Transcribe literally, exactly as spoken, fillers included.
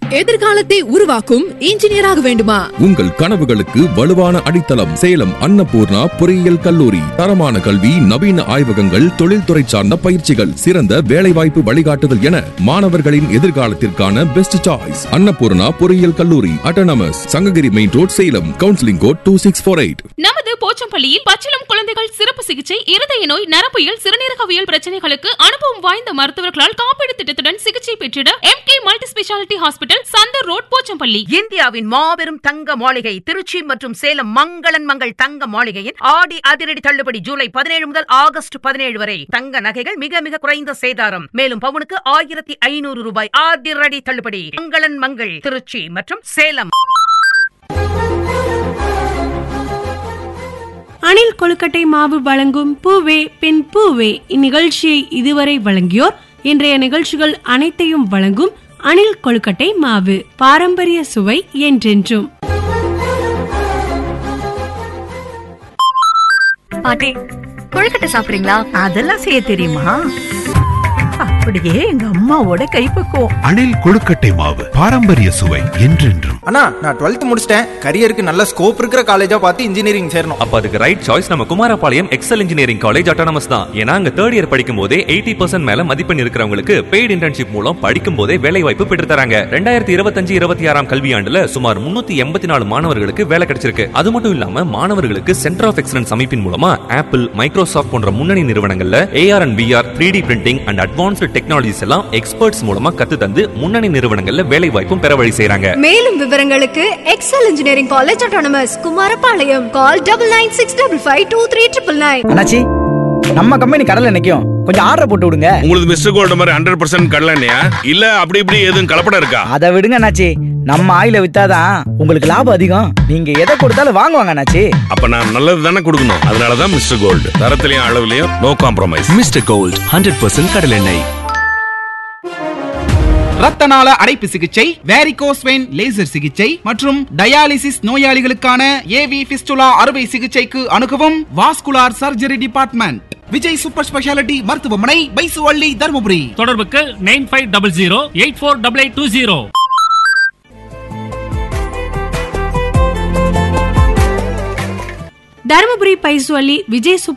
எதிர்காலத்தை உருவாக்கும் இன்ஜினியராக வேண்டுமா? உங்கள் கனவுகளுக்கு வலுவான அடித்தளம் சேலம் அன்னபூர்ணா பொறியியல் கல்லூரி. தரமான கல்வி, நவீன ஆய்வகங்கள், தொழில்துறை சார்ந்த பயிற்சிகள், சிறந்த வேலைவாய்ப்பு வழிகாட்டுதல் என மாணவர்களின் எதிர்காலத்திற்கான பெஸ்ட் சாய்ஸ் அன்னபூர்ணா பொறியியல் கல்லூரி. Autonomous, Sankagiri main road, Salem. Counselling code two six four eight. நமது போச்சம்பள்ளியில் பச்சிளம் குழந்தைகள் சிறப்பு சிகிச்சை, இருதய நோய், நரம்பியல், சிறுநீரகவியல் பிரச்சனைகளுக்கு அனுபவம் வாய்ந்த மருத்துவர்களால் காப்பீடு திட்டத்துடன் சிகிச்சை பெற்றிட M K multi speciality hospital, Chandar road, Pochampalli. இந்தியாவின் மாபெரும் தங்க மாளிகை திருச்சி மற்றும் சேலம் மங்களன் மங்கள் தங்க மாளிகையின் ஆடி அதிரடி தள்ளுபடி ஜூலை பதினேழு முதல் ஆகஸ்ட் பதினேழு வரை. தங்க நகைகள் மிக மிக குறைந்த சேதாரம். மேலும் பவுனுக்கு ஆயிரத்தி ஐநூறு ரூபாய் அதிரடி தள்ளுபடி. மங்களன் மங்கள் திருச்சி மற்றும் சேலம். அணில் கொழுக்கட்டை மாவு வழங்கும் பூவே பின் பூவே இந்நிகழ்ச்சியை இதுவரை வழங்கியோர். இன்றைய நிகழ்ச்சிகள் அனைத்தையும் வழங்கும் அணில் கொழுக்கட்டை மாவு, பாரம்பரிய சுவை என்றென்றும். பாட்டி, கொழுக்கட்டை சாப்பிடுறீங்களா? அதெல்லாம் செய்ய தெரியுமா? அப்படியே எங்க அம்மாவோட கைப்பக்குவம். அணில் கொழுக்கட்டை மாவு, பாரம்பரிய சுவை என்றென்றும். அண்ணா, நான் டுவெல்த் முடிச்சிட்டேன். கரியருக்கு நல்ல ஸ்கோப் இருக்கிற காலேஜா பார்த்து இன்ஜினியரிங் சேரணும். அப்ப அதுக்கு ரைட் சாய்ஸ் நம்ம Kumarapalayam XL engineering college autonomous தான். ஏன்னா அங்க தேர்ட் இயர் படிக்கும் போதே எயிட்டி பர்சன்ட் மேல மதிப்பெண் இருக்கிறவங்களுக்கு பெய்டு இன்டர்ன்ஷிப் மூலம் படிக்கும் போதே வேலை வாய்ப்பு பெற்று தராங்க. ரெண்டாயிரத்தி இருபத்தஞ்சு இருபத்தி ஆறாம் கல்வியாண்டுல சுமார் முன்னூத்தி எண்பத்தி நாலு மாணவர்களுக்கு வேலை கிடைச்சிருக்கு. அது மட்டும் இல்லாம மாணவர்களுக்கு சென்டர் ஆஃப் எக்ஸலன்ஸ் அமைப்பின் மூலமா ஆப்பிள், மைக்ரோசாஃப்ட் போன்ற முன்னணி நிறுவனங்கள்ல AR and VR, three D printing and advanced technologies எல்லாம் எக்ஸ்பர்ட்ஸ் மூலமா கத்து தந்து முன்னணி நிறுவனங்கள்ல வேலை வாய்ப்பும் பெற வழி செய்றாங்க. மேலும் விவரங்களுக்கு XL engineering college autonomous Kumarapalayam. Call double nine six double five two three triple nine. அண்ணாச்சி, நம்ம கம்பெனி கடல்ல நிக்கும், கொஞ்சம் ஆர்டர் போட்டு விடுங்க. உங்களுக்கு மிஸ்டர் கோல்ட் மாதிரி ஹண்ட்ரட் பர்சன்ட் கடலை எண்ணெயா இல்ல அப்படி இப்படி எதுவும் கலப்படம் இருக்கா? அதை விடுங்க அண்ணாச்சி, நம்ம ஆயில வித்தாதான் உங்களுக்கு லாபம் அதிகம். நீங்க எதை கொடுத்தாலும் வாங்குவாங்க அண்ணாச்சி. அப்ப நான் நல்லது தானே கொடுக்கணும். அதனாலதான் mister gold, தரத்திலையும் அளவுலயும் no compromise. Mister gold hundred percent கடல் எண்ணெய். ரத்தநாள அடைப்பு சிகிச்சை, வேரிகோஸ் வெயின் லேசர் சிகிச்சை மற்றும் டயாலிசிஸ் நோயாளிகளுக்கான ஏவி பிஸ்டுலா அறுவை சிகிச்சைக்கு அணுகவும் vascular surgery department, Vijay super speciality மருத்துவமனை, பைசுவள்ளி, தருமபுரி. தொடர்புக்கு nine five double zero eight four double eight two zero. Dharmapuri பைசுவள்ளி Vijay